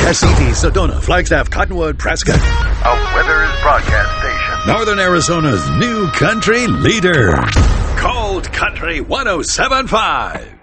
City, Sedona, Flagstaff, Cottonwood, Prescott. A Withers broadcast station. Northern Arizona's new country leader. Cold Country 107.5.